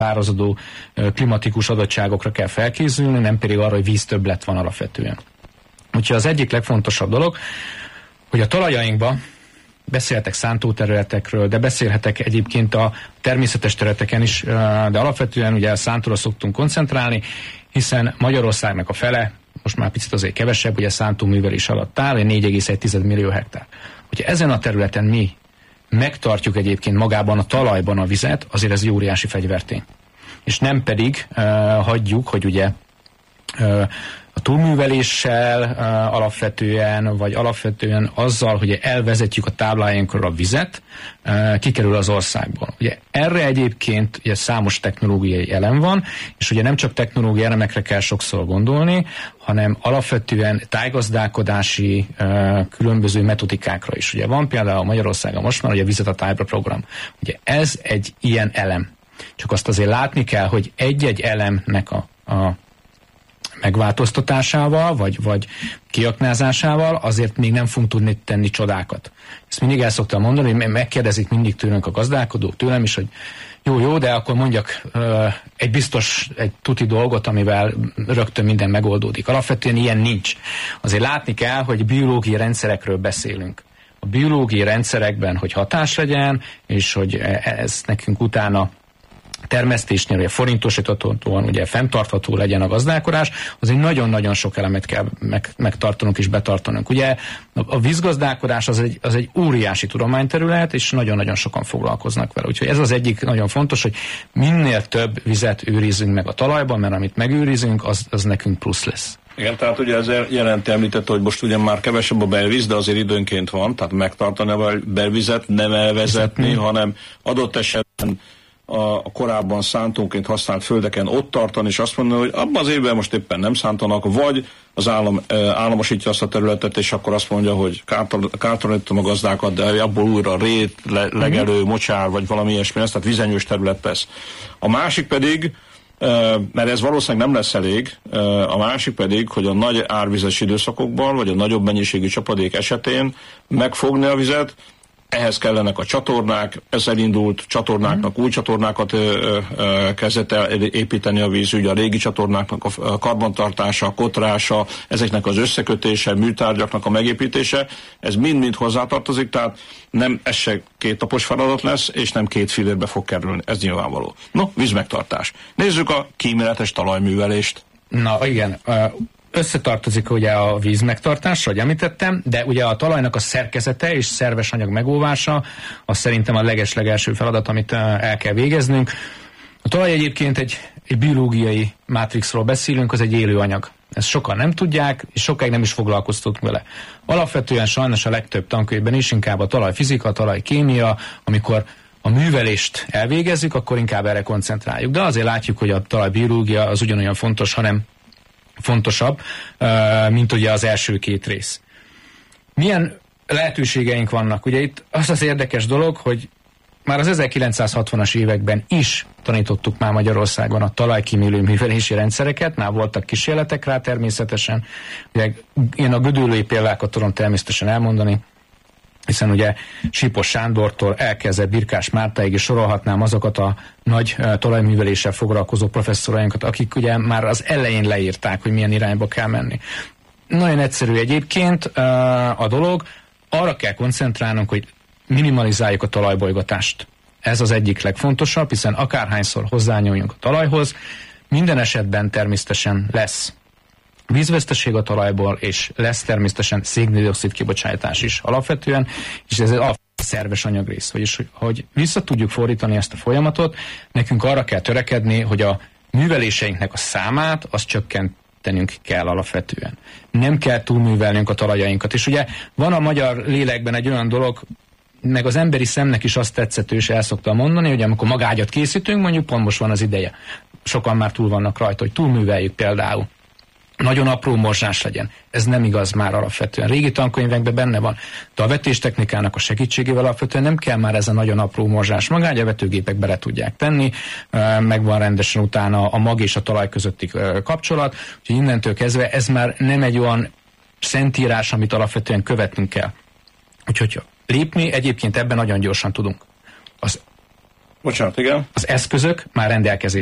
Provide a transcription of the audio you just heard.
változó klimatikus adottságokra kell felkészülni, nem pedig arra, hogy víztöbblet van alapvetően. Úgyhogy az egyik legfontosabb dolog, hogy a talajainkba beszéltek szántóterületekről, de beszélhetek egyébként a természetes területeken is, de alapvetően ugye a szántóra szoktunk koncentrálni, hiszen Magyarországnak a fele, most már picit azért kevesebb, ugye szántóművelés alatt áll, 4,1 millió hektár. Hogyha ezen a területen mi megtartjuk egyébként magában a talajban a vizet, azért ez egy óriási fegyvertény. És nem pedig hagyjuk, hogy ugye a túlműveléssel alapvetően, vagy alapvetően azzal, hogy elvezetjük a táblájainkról a vizet, kikerül az országból. Ugye erre egyébként ugye számos technológiai elem van, és ugye nem csak technológiai elemekre kell sokszor gondolni, hanem alapvetően tájgazdálkodási különböző metodikákra is. Ugye van például Magyarországon most már ugye a Vizet a tájra program. Ugye ez egy ilyen elem. Csak azt azért látni kell, hogy egy-egy elemnek a megváltoztatásával, vagy kiaknázásával azért még nem fogunk tudni tenni csodákat. Ezt mindig el szoktam mondani, hogy megkérdezik mindig tőlünk a gazdálkodók, tőlem is, hogy jó, de akkor mondjak egy tuti dolgot, amivel rögtön minden megoldódik. Alapvetően ilyen nincs. Azért látni kell, hogy biológiai rendszerekről beszélünk. A biológiai rendszerekben, hogy hatás legyen, és hogy ez nekünk utána termesztésnél, ugye forintosíthatóan, ugye fenntartható legyen a gazdálkodás, azért nagyon-nagyon sok elemet kell megtartanunk és betartanunk. Ugye a vízgazdálkodás az egy óriási tudományterület, és nagyon-nagyon sokan foglalkoznak vele. Úgyhogy ez az egyik nagyon fontos, hogy minél több vizet őrizzünk meg a talajban, mert amit megőrizünk, az nekünk plusz lesz. Igen, tehát ugye ez jelenti, említette, hogy most ugye már kevesebb a belvíz, de azért időnként van, tehát megtartani a belvizet, nem elvezetni, hanem adott esetben a korábban szántónként használt földeken ott tartani, és azt mondani, hogy abban az évben most éppen nem szántanak, vagy az állam államosítja azt a területet, és akkor azt mondja, hogy kártalanítom a gazdákat, de abból újra rét, legelő, mocsár, vagy valami ilyesmi, tehát vizenyős terület lesz. A másik pedig, mert ez valószínűleg nem lesz elég, a másik pedig, hogy a nagy árvizes időszakokban, vagy a nagyobb mennyiségű csapadék esetén megfogni a vizet, ehhez kellenek a csatornák, ezzel indult csatornáknak, új csatornákat kezdett el építeni a vízügy, a régi csatornáknak a karbantartása, a kotrása, ezeknek az összekötése, műtárgyaknak a megépítése, ez mind-mind hozzátartozik, tehát nem ez se kétnapos feladat lesz, és nem 2 fillérbe fog kerülni, ez nyilvánvaló. No, vízmegtartás. Nézzük a kíméletes talajművelést. Na igen, összetartozik ugye a vízmegtartás, ahogy említettem, de ugye a talajnak a szerkezete és szerves anyag megóvása, az szerintem a leges-legelső feladat, amit el kell végeznünk. A talaj egyébként egy biológiai mátrixról beszélünk, az egy élő anyag. Ezt sokan nem tudják, és sokáig nem is foglalkoztunk vele. Alapvetően sajnos a legtöbb tankönyvben is inkább a talajfizika, a talajkémia, amikor a művelést elvégezzük, akkor inkább erre koncentráljuk. De azért látjuk, hogy a talajbiológia az ugyanolyan fontos, hanem fontosabb, mint ugye az első 2 rész. Milyen lehetőségeink vannak? Ugye itt az érdekes dolog, hogy már az 1960-as években is tanítottuk már Magyarországon a talajkímélő művelési rendszereket, már voltak kísérletek rá természetesen. Ugye én a gödöllői példákat tudom természetesen elmondani, hiszen ugye Sipos Sándortól elkezdett Birkás Mártáig is sorolhatnám azokat a nagy talajműveléssel foglalkozó professzorainkat, akik ugye már az elején leírták, hogy milyen irányba kell menni. Nagyon egyszerű egyébként a dolog, arra kell koncentrálnunk, hogy minimalizáljuk a talajbolygatást. Ez az egyik legfontosabb, hiszen akárhányszor hozzányúljunk a talajhoz, minden esetben természetesen lesz vízveszteség a talajból, és lesz természetesen széndioxid kibocsátás is alapvetően, és ez a szerves anyagrész. Vagyis, hogy vissza tudjuk fordítani ezt a folyamatot, nekünk arra kell törekedni, hogy a műveléseinknek a számát, azt csökkentenünk kell alapvetően. Nem kell túlművelnünk a talajainkat. És ugye van a magyar lélekben egy olyan dolog, meg az emberi szemnek is azt tetszető, és el szoktam mondani, hogy amikor magágyat készítünk, mondjuk pont most van az ideje. Sokan már túl vannak rajta, hogy túlműveljük például. Nagyon apró morzsás legyen. Ez nem igaz már alapvetően. Régi tankönyvekben benne van. De a vetéstechnikának a segítségével alapvetően nem kell már ez a nagyon apró morzsás. Magágyavetőgépek bele tudják tenni, megvan rendesen utána a mag és a talaj közötti kapcsolat, úgyhogy innentől kezdve ez már nem egy olyan szentírás, amit alapvetően követnünk kell. Úgyhogy lépni egyébként ebben nagyon gyorsan tudunk. Az Bocsánat, igen. Az eszközök már rendelkezésre